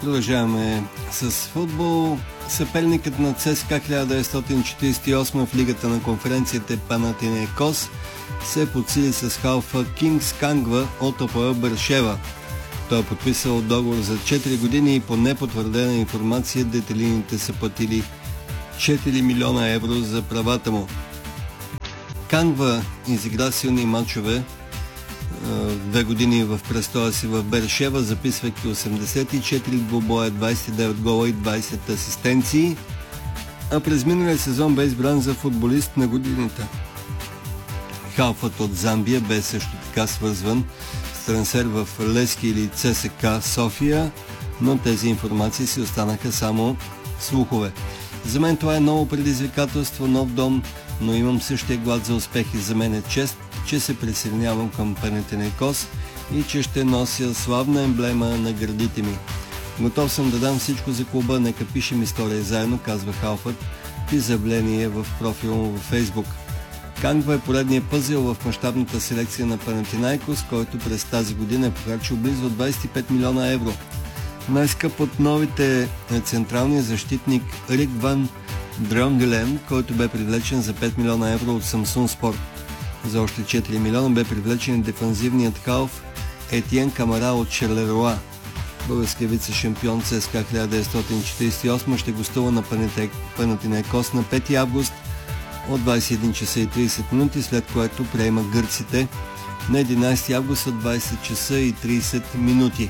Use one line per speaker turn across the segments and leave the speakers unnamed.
Продължаваме с футбол. Съперникът на ЦСКА 1948 в лигата на конференцията Панатинайкос се подсили с халфа Кингс Кангва от АПОЕЛ Бершева. Той е подписал договор за 4 години и по непотвърдена информация детелините са платили 4 милиона евро за правата му. Кангва изигра силни мачове 2 години в престоя си в Бершева, записвайки 84 двубоя, 29 гола и 20 асистенции, а през миналия сезон бе избран за футболист на годината. Халфът от Замбия бе също така свързван с трансфер в Левски или ЦСКА София, но тези информации си останаха само слухове. За мен това е ново предизвикателство, нов дом, но имам същия глад за успех и за мен е чест, че се присъединявам към Панатинайкос и че ще нося славна емблема на гърдите ми. Готов съм да дам всичко за клуба, нека пишем история заедно, казва халфът в изявление в профила му във Фейсбук. Кангва е поредният пъзел в мащабната селекция на Панатинайкос, който през тази година е похарчил близо 25 милиона евро. Най-скъп от новите е централният защитник Рик Ван Дронгелен, който бе привлечен за 5 милиона евро от Самсун Спорт. За още 4 милиона бе привлечен дефанзивният халф Етиен Камара от Шарлеруа. Българският вице-шампион ЦСКА 1948 ще гостува на Панатинайкос на 5 август от 21 часа и 30 минути, след което приема гърците на 11 август от 20 часа и 30 минути.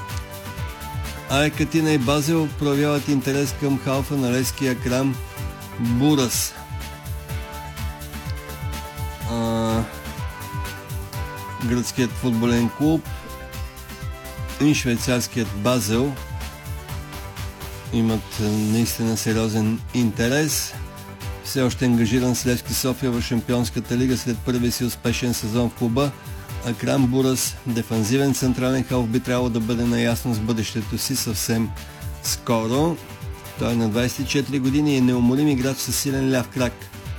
АЕК Атина и Базел проявяват интерес към халфа на левския Акрам Бурас. Гръцкият футболен клуб и швейцарският Базел имат наистина сериозен интерес. Все още ангажиран с Левски София в Шампионската лига след първия си успешен сезон в клуба, Акрам Бурас, дефанзивен централен халф, би трябвало да бъде наясно с бъдещето си съвсем скоро. Той е на 24 години и е неуморим играч със силен ляв крак.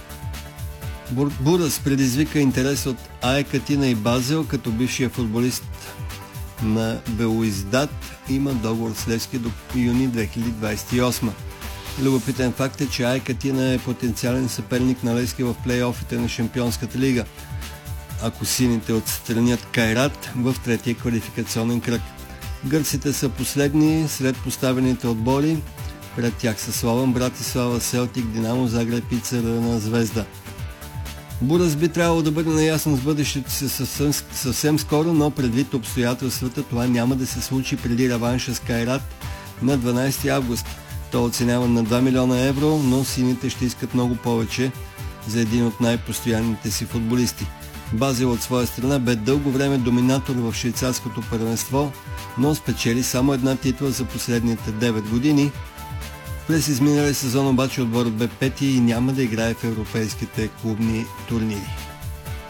Бурас предизвика интерес от АЕК Атина и Базел, като бившия футболист на Белоиздат има договор с Левски до юни 2028. Любопитен факт е, че АЕК Атина е потенциален съперник на Левски в плейофите на Шампионската лига, ако сините отстранят Кайрат в третия квалификационен кръг. Гърците са последни сред поставените отбори. Пред тях са Слован Братислава, Селтик, Динамо Загреб и Цървена Звезда. Бурас би трябвало да бъде наясно с бъдещето си съвсем скоро, но предвид обстоятелствата това няма да се случи преди реванша с Кайрат на 12 август. Той оценява на 2 милиона евро, но сините ще искат много повече за един от най-постоянните си футболисти. Базел от своя страна бе дълго време доминатор в швейцарското първенство, но спечели само една титла за последните 9 години. През изминалия сезон обаче отборът бе пети и няма да играе в европейските клубни турнири.